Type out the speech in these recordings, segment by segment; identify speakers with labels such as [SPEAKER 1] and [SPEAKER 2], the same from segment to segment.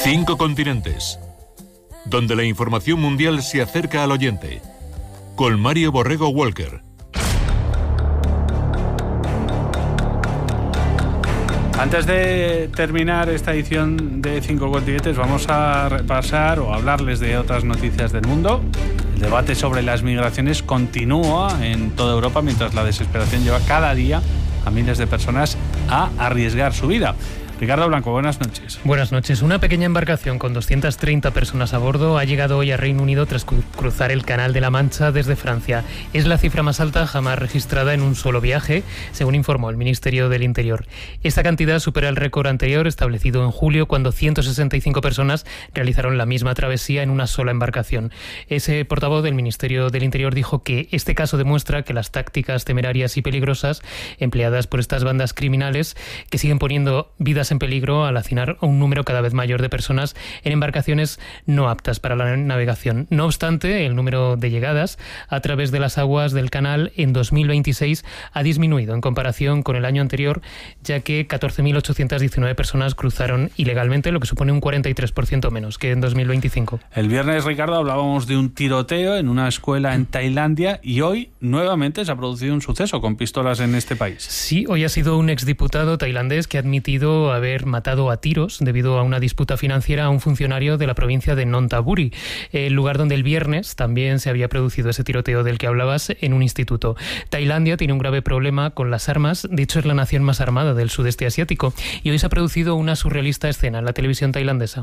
[SPEAKER 1] 5 continentes, donde la información mundial se acerca al oyente. Con Mario Borrego Walker.
[SPEAKER 2] Antes de terminar esta edición de 5 continentes, vamos a repasar o hablarles de otras noticias del mundo. El debate sobre las migraciones continúa en toda Europa, mientras la desesperación lleva cada día a miles de personas a arriesgar su vida. Ricardo Blanco, buenas noches.
[SPEAKER 3] Buenas noches. Una pequeña embarcación con 230 personas a bordo ha llegado hoy a Reino Unido tras cruzar el Canal de la Mancha desde Francia. Es la cifra más alta jamás registrada en un solo viaje, según informó el Ministerio del Interior. Esta cantidad supera el récord anterior establecido en julio, cuando 165 personas realizaron la misma travesía en una sola embarcación. Ese portavoz del Ministerio del Interior dijo que este caso demuestra que las tácticas temerarias y peligrosas empleadas por estas bandas criminales, que siguen poniendo vidas en peligro al hacinar a un número cada vez mayor de personas en embarcaciones no aptas para la navegación. No obstante, el número de llegadas a través de las aguas del canal en 2026 ha disminuido en comparación con el año anterior, ya que 14.819 personas cruzaron ilegalmente, lo que supone un 43% menos que en 2025.
[SPEAKER 2] El viernes, Ricardo, hablábamos de un tiroteo en una escuela en Tailandia y hoy nuevamente se ha producido un suceso con pistolas en este país.
[SPEAKER 3] Sí, hoy ha sido un exdiputado tailandés que ha admitido haber matado a tiros debido a una disputa financiera a un funcionario de la provincia de Nonthaburi, el lugar donde el viernes también se había producido ese tiroteo del que hablabas en un instituto. Tailandia tiene un grave problema con las armas, de hecho es la nación más armada del sudeste asiático, y hoy se ha producido una surrealista escena en la televisión tailandesa.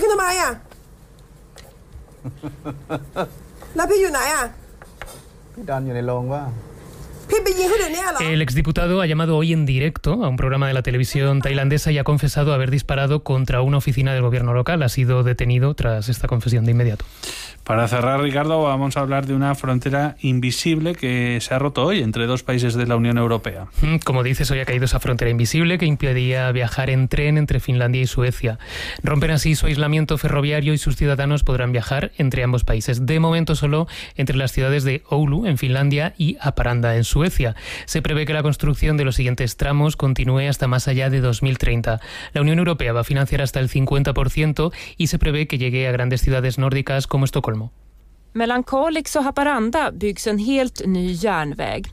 [SPEAKER 3] El exdiputado ha llamado hoy en directo a un programa de la televisión tailandesa y ha confesado haber disparado contra una oficina del gobierno local. Ha sido detenido tras esta confesión de inmediato.
[SPEAKER 2] Para cerrar, Ricardo, vamos a hablar de una frontera invisible que se ha roto hoy entre dos países de la Unión Europea.
[SPEAKER 3] Como dices, hoy ha caído esa frontera invisible que impedía viajar en tren entre Finlandia y Suecia. Rompen así su aislamiento ferroviario y sus ciudadanos podrán viajar entre ambos países. De momento solo entre las ciudades de Oulu, en Finlandia, y Haparanda, en Suecia. Se prevé que la construcción de los siguientes tramos continúe hasta más allá de 2030. La Unión Europea va a financiar hasta el 50% y se prevé que llegue a grandes ciudades nórdicas como Estocolmo.
[SPEAKER 4] Mellan Kalix och Haparanda byggs en helt ny järnväg.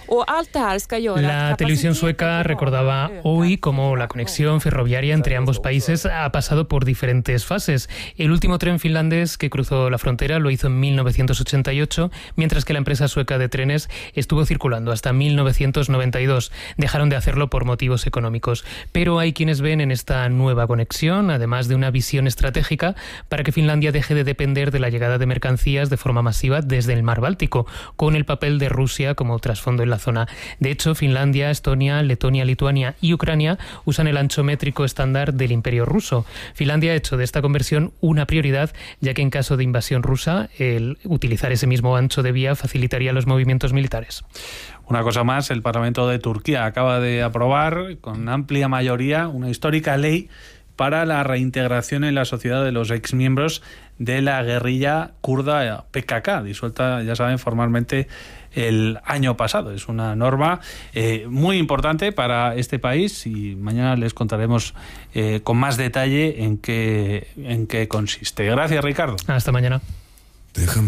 [SPEAKER 3] La televisión sueca recordaba hoy cómo la conexión ferroviaria entre ambos países ha pasado por diferentes fases. El último tren finlandés que cruzó la frontera lo hizo en 1988, mientras que la empresa sueca de trenes estuvo circulando hasta 1992. Dejaron de hacerlo por motivos económicos. Pero hay quienes ven en esta nueva conexión, además de una visión estratégica, para que Finlandia deje de depender de la llegada de mercancías de forma masiva desde el mar Báltico, con el papel de Rusia como trasfondo en la zona. De hecho, Finlandia, Estonia, Letonia, Lituania y Ucrania usan el ancho métrico estándar del Imperio ruso. Finlandia ha hecho de esta conversión una prioridad, ya que en caso de invasión rusa, el utilizar ese mismo ancho de vía facilitaría los movimientos militares.
[SPEAKER 2] Una cosa más, el Parlamento de Turquía acaba de aprobar con amplia mayoría una histórica ley para la reintegración en la sociedad de los exmiembros de la guerrilla kurda PKK, disuelta, ya saben, formalmente el año pasado. Es una norma muy importante para este país y mañana les contaremos con más detalle en qué consiste. Gracias, Ricardo.
[SPEAKER 3] Hasta mañana.